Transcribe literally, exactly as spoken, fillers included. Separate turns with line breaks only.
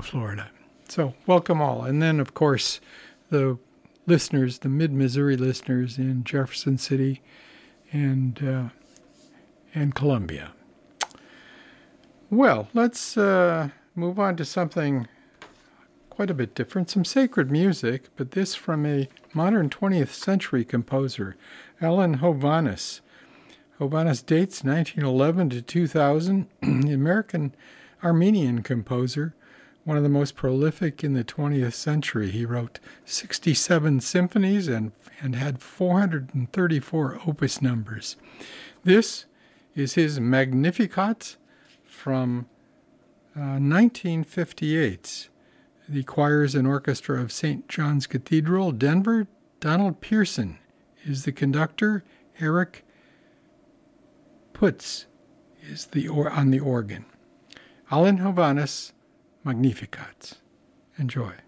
Florida. So welcome all. And then, of course, the listeners, the mid-Missouri listeners in Jefferson City and uh, and Columbia. Well, let's uh, move on to something quite a bit different, some sacred music, but this from a modern twentieth century composer, Alan Hovhaness. Hovhaness dates nineteen eleven to two thousand, the American Armenian composer, one of the most prolific in the twentieth century. He wrote sixty-seven symphonies and, and had four hundred thirty-four opus numbers. This is his Magnificat from uh, nineteen fifty-eight. The choirs and orchestra of Saint John's Cathedral, Denver. Donald Pearson is the conductor. Eric Putz is the or, on the organ. Alan Hovhaness, Magnificat. Enjoy.